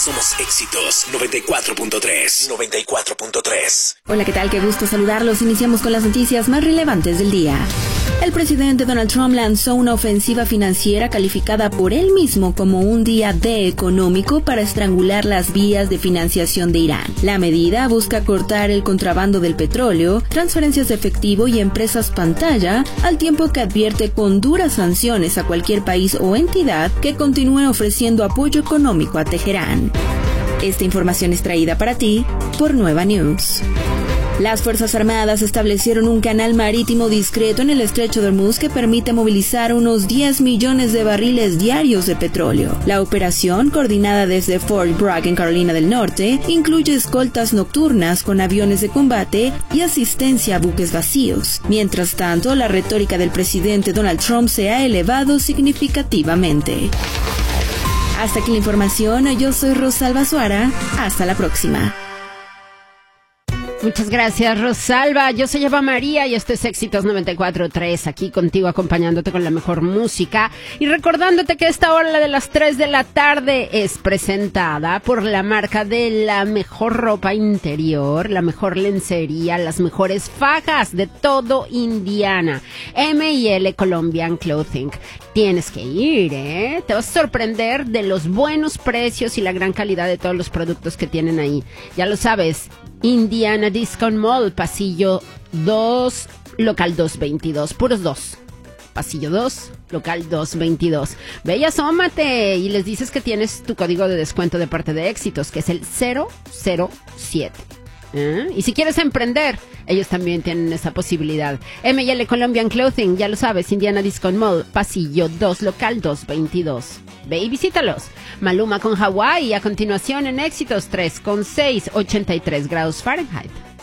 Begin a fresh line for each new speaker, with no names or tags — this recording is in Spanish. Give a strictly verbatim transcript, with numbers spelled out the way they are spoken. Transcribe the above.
Somos Éxitos noventa y cuatro punto tres. noventa y cuatro punto tres.
Hola, ¿qué tal? Qué gusto saludarlos. Iniciamos con las noticias más relevantes del día. El presidente Donald Trump lanzó una ofensiva financiera calificada por él mismo como un día D económico para estrangular las vías de financiación de Irán. La medida busca cortar el contrabando del petróleo, transferencias de efectivo y empresas pantalla, al tiempo que advierte con duras sanciones a cualquier país o entidad que continúe ofreciendo apoyo económico a Teherán. Esta información es traída para ti por Nueva News. Las Fuerzas Armadas establecieron un canal marítimo discreto en el estrecho de Hormuz que permite movilizar unos diez millones de barriles diarios de petróleo. La operación, coordinada desde Fort Bragg en Carolina del Norte, incluye escoltas nocturnas con aviones de combate y asistencia a buques vacíos. Mientras tanto, la retórica del presidente Donald Trump se ha elevado significativamente. Hasta aquí la información, yo soy Rosalba Suara, hasta la próxima.
Muchas gracias, Rosalba. Yo soy Eva María y esto es Éxitos noventa y cuatro punto tres, aquí contigo acompañándote con la mejor música y recordándote que esta hora de las tres de la tarde es presentada por la marca de la mejor ropa interior, la mejor lencería, las mejores fajas de todo Indiana, M y L Colombian Clothing. Tienes que ir, ¿eh? Te vas a sorprender de los buenos precios y la gran calidad de todos los productos que tienen ahí. Ya lo sabes, Indiana Discount Mall, pasillo dos, local doscientos veintidós, puros dos. Pasillo dos, local doscientos veintidós. Ve y asómate y les dices que tienes tu código de descuento de parte de Éxitos, que es el cero cero siete. ¿Eh? Y si quieres emprender, ellos también tienen esa posibilidad. M y L Colombian Clothing, ya lo sabes, Indiana Discount Mall, pasillo dos, local doscientos veintidós. Ve y visítalos. Maluma con Hawái, a continuación en Éxitos tres con seis, ochenta y tres grados Fahrenheit.